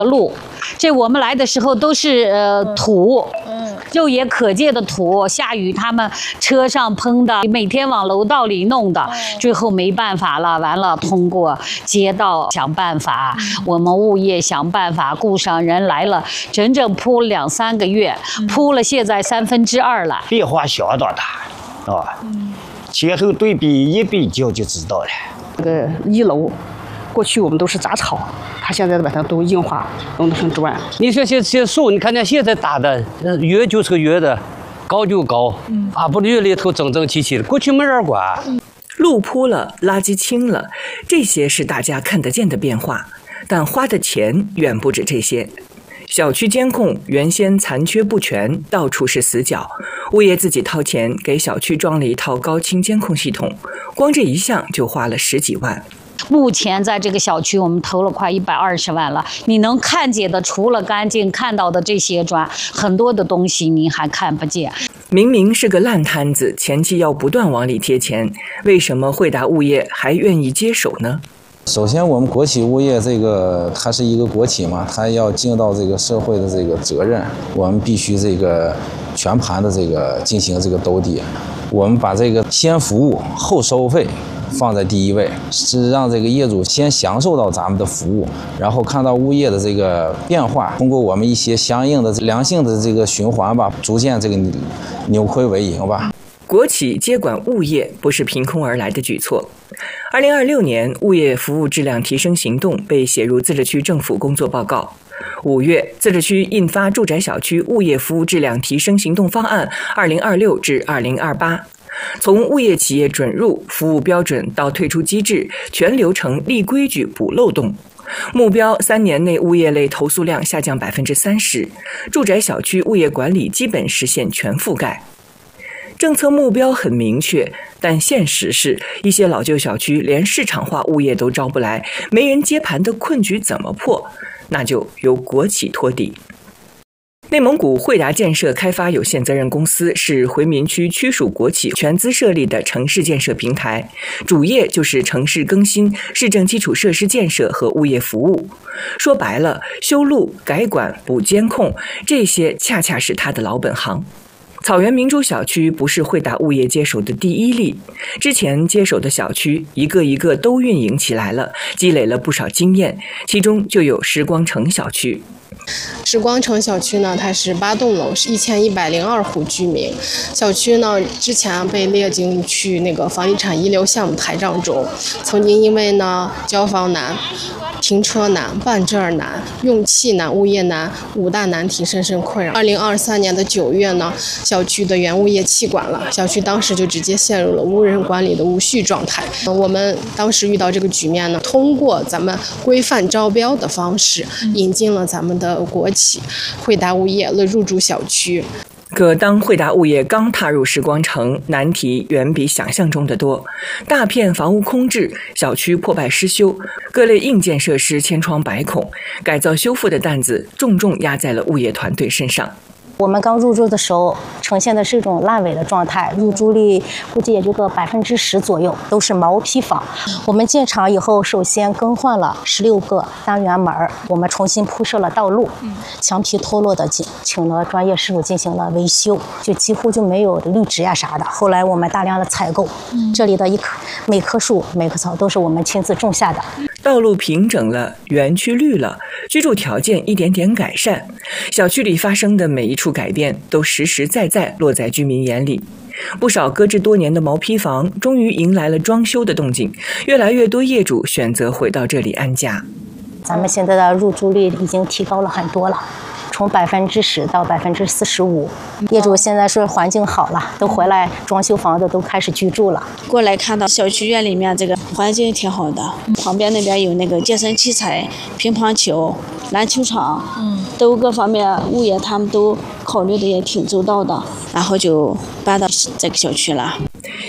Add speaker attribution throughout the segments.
Speaker 1: 路，这我们来的时候都是土，肉眼可见的土，下雨他们车上喷的，每天往楼道里弄的，最后没办法了，完了通过街道想办法，我们物业想办法雇上人来了，整整铺2、3个月，铺了现在2/3了，
Speaker 2: 变化相当大，啊，前后对比一比较就知道了。
Speaker 3: 这个1楼。过去我们都是杂草，它现在把它都硬化，弄成砖。
Speaker 4: 你说这些树，你看见现在打的圆就是个圆的，高就高，不院里头整整齐齐的，过去没人管。
Speaker 5: 路铺了，垃圾清了，这些是大家看得见的变化，但花的钱远不止这些。小区监控原先残缺不全，到处是死角，物业自己掏钱给小区装了一套高清监控系统，光这一项就花了10几万。
Speaker 1: 目前在这个小区，我们投了快120万了。你能看见的，除了干净看到的这些砖，很多的东西你还看不见。
Speaker 5: 明明是个烂摊子，前期要不断往里贴钱，为什么惠达物业还愿意接手呢？
Speaker 6: 首先，我们国企物业它是一个国企嘛，它要尽到这个社会的这个责任，我们必须全盘的进行兜底。我们把先服务后收费放在第一位，是让业主先享受到咱们的服务，然后看到物业的变化，通过我们一些相应的良性的循环吧，逐渐扭亏为盈吧。
Speaker 5: 国企接管物业不是凭空而来的举措。2026年，物业服务质量提升行动被写入自治区政府工作报告。5月，自治区印发住宅小区物业服务质量提升行动方案2026至2028。从物业企业准入、服务标准到退出机制，全流程立规矩、补漏洞。目标3年内物业类投诉量下降30%，住宅小区物业管理基本实现全覆盖。政策目标很明确，但现实是一些老旧小区连市场化物业都招不来，没人接盘的困局怎么破？那就由国企托底。内蒙古惠达建设开发有限责任公司是回民区区属国企全资设立的城市建设平台，主业就是城市更新、市政基础设施建设和物业服务。说白了，修路、改管、补监控，这些恰恰是他的老本行。草原明珠小区不是惠达物业接手的第一例，之前接手的小区一个一个都运营起来了，积累了不少经验，其中就有时光城小区。
Speaker 7: 时光城小区呢，它是8栋楼，是1102户居民。小区呢，之前被列进去房地产遗留项目台账中，曾经因为交房难、停车难、办证难、用气难、物业难5大难题深深困扰。2023年的9月呢，小区的原物业弃管了，小区当时就直接陷入了无人管理的无序状态。我们当时遇到这个局面呢，通过咱们规范招标的方式，引进了咱们的国企惠达物业了入驻小区。
Speaker 5: 可当惠达物业刚踏入时光城，难题远比想象中的多。大片房屋空置，小区破败失修，各类硬件设施千疮百孔，改造修复的担子重重压在了物业团队身上。
Speaker 8: 我们刚入住的时候呈现的是一种烂尾的状态，入住率估计也就个10%左右，都是毛坯房。我们建厂以后，首先更换了16个单元门，我们重新铺设了道路，墙皮脱落的请了专业师傅进行了维修，就几乎就没有绿植呀啥的。后来我们大量的采购，这里的每棵树每棵草都是我们亲自种下的。
Speaker 5: 道路平整了，园区绿了，居住条件一点点改善，小区里发生的每一处改变都实实在在落在居民眼里。不少搁置多年的毛坯房终于迎来了装修的动静，越来越多业主选择回到这里安家。
Speaker 8: 咱们现在的入住率已经提高了很多了，从10%到45%。业主现在是环境好了，都回来装修房子都开始居住了。
Speaker 9: 过来看到小区院里面这个环境挺好的，旁边那边有健身器材、乒乓球、篮球场，都各方面物业他们都考虑的也挺周到的，然后就搬到这个小区了。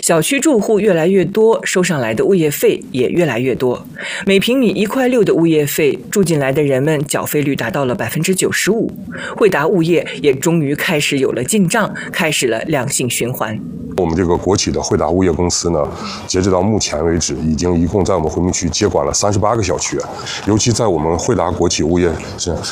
Speaker 5: 小区住户越来越多，收上来的物业费也越来越多。每平米1.6块的物业费，住进来的人们缴费率达到了95%。惠达物业也终于开始有了进账，开始了良性循环。
Speaker 10: 我们这个国企的惠达物业公司呢，截止到目前为止，一共在我们回民区接管了38个小区，尤其在我们惠达国企物业是